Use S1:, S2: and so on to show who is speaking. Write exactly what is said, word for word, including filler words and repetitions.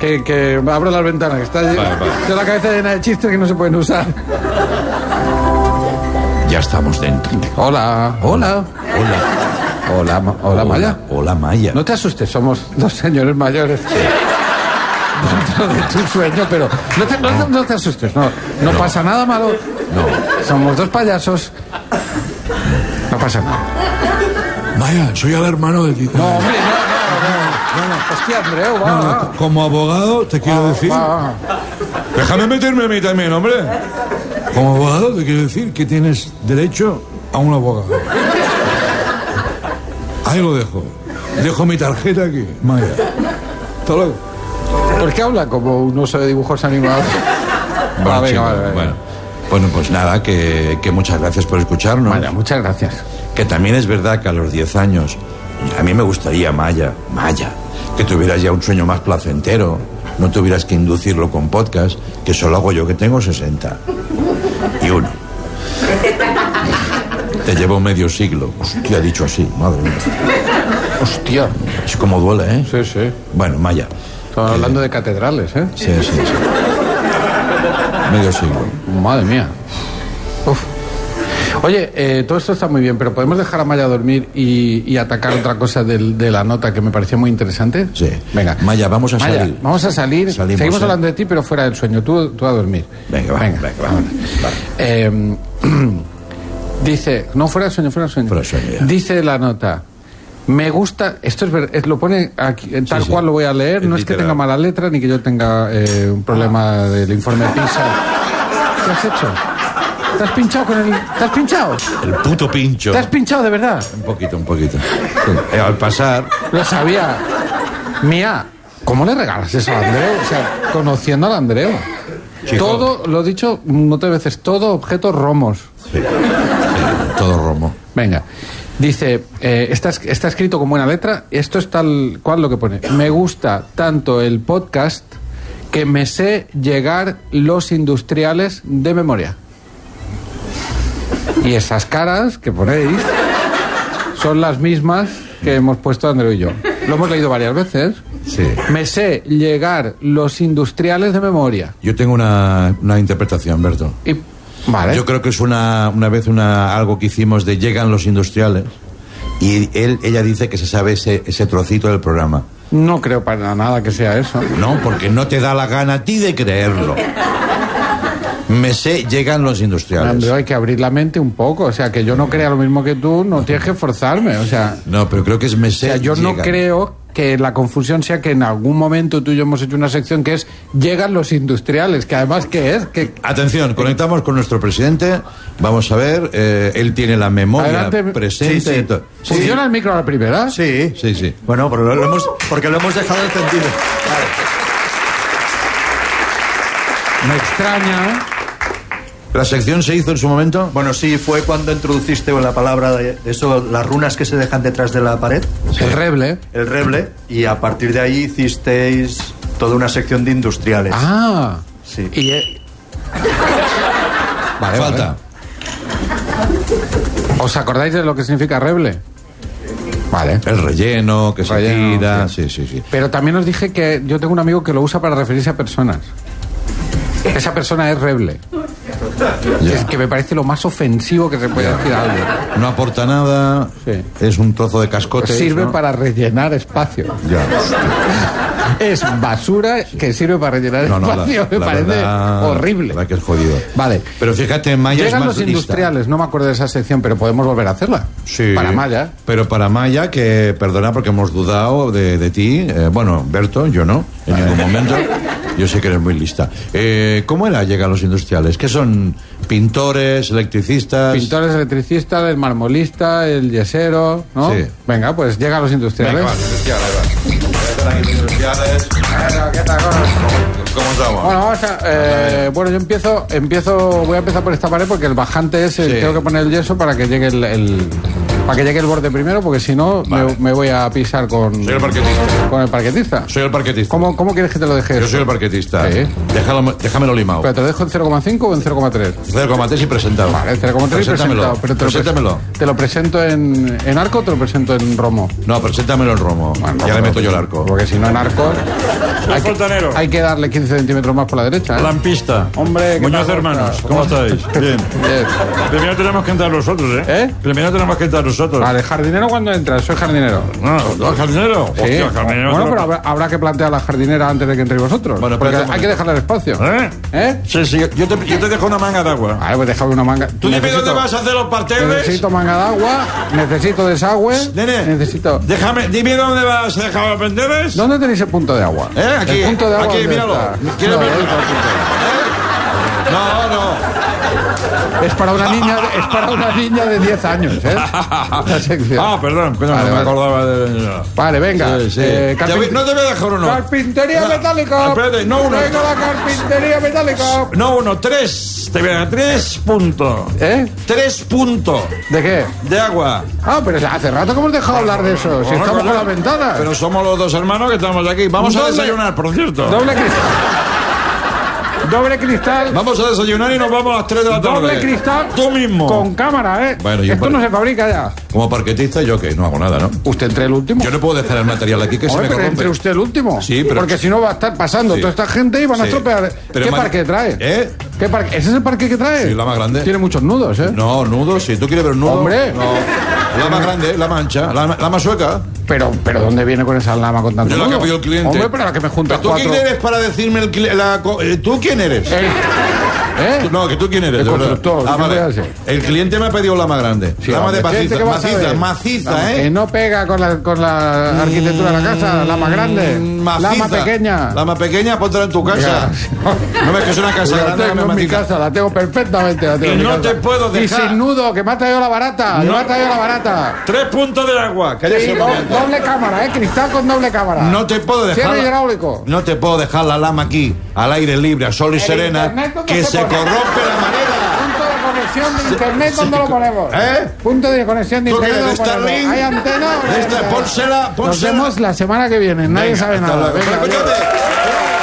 S1: que, que abro las ventanas, que está vale, vale. de la cabeza llena de chistes que no se pueden usar.
S2: Ya estamos dentro.
S1: Hola, hola.
S2: Hola.
S1: Hola, ma- hola, hola, Maya.
S2: Hola, Maya.
S1: No te asustes, somos dos señores mayores. Sí. Dentro de tu sueño, pero no te, no, no, no te asustes, no, no, no pasa nada malo.
S2: No.
S1: Somos dos payasos. No pasa nada.
S3: Maya, soy el hermano de Tito.
S1: No, hombre, no, no, no, no. Hostia, Andreu, va,
S3: No, no,
S1: va.
S3: como abogado te quiero
S1: Va,
S3: decir...
S1: va.
S3: Déjame meterme a mí también, hombre. Como abogado te quiero decir que tienes derecho a un abogado. Ahí lo dejo. Dejo mi tarjeta aquí, Maya. Hasta luego.
S1: ¿Por qué habla como un oso de dibujos animados?
S2: Bueno,
S1: Va, venga,
S2: chico,
S1: vale, vale.
S2: bueno. Bueno, pues nada, que, que muchas gracias por escucharnos.
S1: Maya, muchas gracias.
S2: Que también es verdad que a los diez años, a mí me gustaría, Maya, Maya, que tuvieras ya un sueño más placentero, no tuvieras que inducirlo con podcast, que solo hago yo, que tengo sesenta y uno. Te llevo medio siglo. Hostia, dicho así, madre mía.
S1: Hostia.
S2: Es como duele, ¿eh?
S1: Sí, sí.
S2: Bueno, Maya.
S1: Estamos
S2: que...
S1: hablando de catedrales, ¿eh?
S2: Sí, sí, sí. Medio siglo.
S1: Madre mía. Uf. Oye, eh, todo esto está muy bien, pero ¿podemos dejar a Maya dormir y, y atacar otra cosa del, de la nota que me pareció muy interesante?
S2: Sí.
S1: Venga.
S2: Maya, vamos a
S1: Maya,
S2: salir.
S1: Vamos a salir.
S2: Salimos,
S1: Seguimos
S2: ¿eh?
S1: hablando de ti, pero fuera del sueño. Tú, tú a dormir.
S2: Venga, va,
S1: venga.
S2: venga, va.
S1: Vale. Eh, dice, no, fuera del sueño, fuera del sueño.
S2: Fuera del sueño, ya.
S1: Dice la nota. Me gusta, esto es verdad, lo pone aquí, tal
S2: Sí, sí.
S1: cual lo voy a leer,
S2: Es
S1: no es que
S2: literal.
S1: tenga mala letra ni que yo tenga eh, un problema del informe PISA. ¿Qué has hecho? ¿Te has pinchado con el... ¿Te has pinchado?
S2: El puto pincho.
S1: ¿Te has pinchado de verdad?
S2: Un poquito, un poquito. Eh, al pasar...
S1: Lo sabía. Mía, ¿cómo le regalas eso al Andreu? O sea, conociendo al Andreu.
S2: Chico.
S1: Todo, lo he dicho un montón de veces, todo objeto romos.
S2: Sí, sí, todo romo.
S1: Venga. Dice, eh, está, está escrito con buena letra, esto es tal cual lo que pone. Me gusta tanto el podcast que me sé llegar los industriales de memoria. Y esas caras que ponéis son las mismas que hemos puesto Andreu y yo. Lo hemos leído varias veces.
S2: Sí.
S1: Me sé llegar los industriales de memoria.
S2: Yo tengo una, una interpretación, Berto.
S1: Y, vale.
S2: Yo creo que es una, una vez una, algo que hicimos de llegan los industriales y él, ella dice que se sabe ese, ese trocito del programa.
S1: No creo para nada que sea eso.
S2: No, porque no te da la gana a ti de creerlo. Me sé, llegan los industriales.
S1: Andreu, hay que abrir la mente un poco. O sea, que yo no crea lo mismo que tú, no tienes que forzarme. O sea,
S2: No, pero creo que es me
S1: o
S2: sé,
S1: sea yo no
S2: llegan.
S1: creo que la confusión sea que en algún momento tú y yo hemos hecho una sección que es llegan los industriales, que además, ¿qué es? Que
S2: Atención, conectamos con nuestro presidente. Vamos a ver, eh, él tiene la memoria
S1: Adelante.
S2: presente.
S4: Sí, sí.
S2: y to-
S1: ¿Funciona el micro a la primera?
S4: Sí.
S2: Sí, sí.
S4: Bueno, pero lo hemos, porque lo hemos dejado encendido.
S1: Me extraña.
S2: ¿La sección se hizo en su momento?
S4: Bueno, sí, fue cuando introduciste la palabra de eso, las runas que se dejan detrás de la pared,
S1: El reble.
S4: el reble, y a partir de ahí hicisteis toda una sección de industriales.
S1: Ah.
S4: Sí.
S1: Y, eh, Vale,
S2: Falta.
S1: vale. ¿Os acordáis de lo que significa reble? Vale.
S2: El relleno, que se
S1: Relleno,
S2: tira.
S1: sí.
S2: Sí, sí, sí.
S1: Pero también os dije que yo tengo un amigo que lo usa para referirse a personas. Esa persona es reble.
S2: Ya.
S1: Es que me parece lo más ofensivo que se puede decir a alguien.
S2: No aporta nada.
S1: Sí.
S2: Es un trozo de cascote.
S1: Pues sirve
S2: ¿no?
S1: para rellenar espacio.
S2: Ya.
S1: Es basura que sirve para rellenar
S2: No, no, la,
S1: espacio. me
S2: la
S1: parece
S2: verdad,
S1: horrible.
S2: La verdad que es jodido.
S1: Vale.
S2: Pero fíjate, Maya
S1: Llegan
S2: es más
S1: los
S2: lista.
S1: industriales, no me acuerdo de esa sección, pero podemos volver a hacerla.
S2: Sí.
S1: Para Maya.
S2: Pero para Maya, que perdona porque hemos dudado de, de ti. Eh, bueno, Berto, yo no, en ningún momento. Yo sé que eres muy lista. Eh, ¿Cómo era llegan los industriales? ¿Qué son? ¿Pintores, electricistas?
S1: Pintores, electricistas, el marmolista, el yesero, ¿no?
S2: Sí.
S1: Venga, pues llegan los industriales.
S2: Venga, vale, industriales, va. Industriales. ¿Cómo estamos?
S1: Bueno, vamos a, eh, bueno, yo empiezo, empiezo, voy a empezar por esta pared porque el bajante es el,
S2: Sí.
S1: tengo que poner el yeso para que llegue el, el, Para que llegue el borde primero, porque si no
S2: Vale.
S1: me, me voy a pisar con,
S2: Soy el parquetista.
S1: con el parquetista.
S2: Soy el parquetista.
S1: ¿Cómo, ¿Cómo quieres que te lo deje?
S2: Yo
S1: eso?
S2: soy el parquetista.
S1: Sí.
S2: Déjalo, déjamelo limado.
S1: ¿Pero te lo dejo en cero coma cinco o en cero coma tres?
S2: cero coma tres y presentado.
S1: Vale, cero coma tres y
S2: Preséntamelo.
S1: presentado. Pero te lo,
S2: Preséntamelo.
S1: pres- ¿Te lo presento en, en arco o te lo presento en romo?
S2: No, preséntamelo en romo.
S1: Bueno,
S2: ya le
S1: no,
S2: meto yo el arco.
S1: Porque si no en arco... Hay que,
S5: fontanero.
S1: hay que darle quince centímetros más por la derecha, ¿eh?
S5: Lampista.
S1: Hombre, ¿qué
S5: Muñoz
S1: tal,
S5: hermanos,
S1: Oscar?
S5: ¿cómo estáis? Bien.
S1: Bien.
S5: Primero tenemos que entrar nosotros, ¿eh?
S1: ¿Eh?
S5: Primero tenemos que entrar nosotros.
S1: Vale, jardinero cuando entras, soy jardinero.
S5: No, ¿no, jardinero?
S1: Sí.
S5: Hostia, jardinero.
S1: Bueno,
S5: te
S1: pero
S5: lo-
S1: habrá, habrá que plantear la jardinera antes de que entréis vosotros.
S2: Bueno,
S1: porque
S2: espérate un
S1: hay que
S2: momento.
S1: dejarle el espacio.
S5: ¿Eh?
S1: ¿Eh?
S5: Sí, sí, yo te, yo te dejo una manga de agua.
S1: Vale, pues déjame una manga.
S5: Tú dime
S1: Necesito-
S5: dónde vas a hacer los parterres.
S1: Necesito manga de agua, necesito desagüe,
S5: Nene,
S1: necesito...
S5: déjame, dime dónde vas a dejar los parterres.
S1: ¿Dónde tenéis el punto de agua?
S5: ¿Eh? Aquí,
S1: El punto de agua,
S5: aquí,
S1: ¿dónde
S5: míralo.
S1: está?
S5: ¿Quieres
S1: No,
S5: ver?
S1: ahí está el punto de agua.
S5: No, no.
S1: Es para una niña, de- es para una niña de diez años, ¿eh? La sección.
S5: Ah, perdón, perdón,
S1: Vale,
S5: no me
S1: vale.
S5: acordaba de...
S1: Vale, venga.
S5: Sí, sí.
S1: eh,
S5: Te
S1: carpin-
S5: voy- no te voy a dejar uno.
S1: Carpintería
S5: No,
S1: metálica.
S5: espérate, no uno.
S1: Venga la carpintería metálica.
S5: No, uno, tres. Te voy a dar tres puntos.
S1: ¿Eh?
S5: Tres puntos
S1: ¿De qué?
S5: de agua.
S1: Ah, pero hace rato que hemos dejado hablar de eso. Si
S5: Bueno,
S1: estamos
S5: coño,
S1: con las ventanas.
S5: Pero somos los dos hermanos que estamos aquí. Vamos a
S1: Doble-
S5: desayunar, por cierto.
S1: Doble cristal. Doble cristal.
S5: Vamos a desayunar y nos vamos a las tres de la tarde.
S1: Doble cristal.
S5: Tú mismo.
S1: Con cámara, ¿eh?
S2: Bueno, yo
S1: Esto
S2: por-
S1: no se fabrica ya.
S2: Como parquetista, yo que no hago nada, ¿no?
S1: Usted entre el último.
S2: Yo no puedo dejar el material aquí que se
S1: Hombre,
S2: me
S1: pero entre
S2: corrompe.
S1: usted el último.
S2: Sí, pero-
S1: Porque si no va a estar pasando
S2: Sí.
S1: toda esta gente y van a
S2: Sí.
S1: estropear.
S2: Pero
S1: ¿Qué
S2: ma-
S1: parque trae?
S2: ¿Eh?
S1: ¿Qué parque? ¿Ese es el parque que trae?
S2: Sí, la más grande.
S1: Tiene muchos nudos, ¿eh?
S2: No, nudo, si tú quieres ver un nudo.
S1: Hombre.
S2: No. La más grande, la mancha, la, la más sueca.
S1: Pero, pero ¿dónde viene con esa lama con tanto
S2: Yo la que
S1: nudo?
S2: pidió el cliente.
S1: Hombre, pero la que me junta
S2: ¿Tú
S1: cuatro.
S2: quién eres para decirme el cli- la co- eh, ¿Tú quién eres?
S1: El- ¿Eh?
S2: Tú- No, que tú quién eres.
S1: El
S2: de verdad.
S1: constructor,
S2: Ah,
S1: ¿qué
S2: vale.
S1: voy a hacer?
S2: El cliente me ha pedido la más grande.
S1: Sí,
S2: lama
S1: hombre,
S2: de
S1: gente,
S2: maciza,
S1: ¿qué vas a
S2: maciza,
S1: ver?
S2: maciza,
S1: Vamos,
S2: ¿eh?
S1: Que no pega con la, con la arquitectura de la casa, la más grande.
S2: Mm, maciza.
S1: La más pequeña.
S2: La más pequeña, póntela en tu casa.
S1: Ya.
S2: No ves que es una casa
S1: La
S2: grande,
S1: tengo
S2: dame
S1: en mi
S2: maciza.
S1: casa, la tengo perfectamente. La tengo
S5: Y
S1: en mi
S5: no
S1: casa.
S5: te puedo
S1: Y
S5: dejar.
S1: sin nudo, que me ha traído la barata. Que
S5: No.
S1: me ha traído la barata.
S5: Tres puntos de agua. Cállese
S1: Sí,
S5: un
S1: do-
S5: momento.
S1: doble cámara, ¿eh? Cristal con doble cámara.
S2: No te puedo dejar.
S1: Cierre
S2: la-
S1: hidráulico.
S2: No te puedo dejar la lama aquí, al aire libre, a sol y
S1: El
S2: serena,
S1: internet, ¿dónde
S2: que
S1: se
S2: se
S1: pone?
S2: corrompe la manera.
S1: Punto de conexión de internet, ¿dónde lo ponemos?
S2: ¿Eh?
S1: Punto de conexión de
S2: ¿Tú
S1: internet.
S2: quieres de
S1: ¿dónde lo ponemos?
S2: Starlink?
S1: ¿Hay antena o no
S2: De
S1: hay
S2: esta-
S1: antena?
S2: pónsela,
S1: Nos
S2: pónsela.
S1: vemos la semana que viene. Nadie
S2: Venga,
S1: sabe
S2: hasta
S1: nada.
S2: luego.
S1: Venga,
S2: Pero
S1: adiós.
S2: escúchate.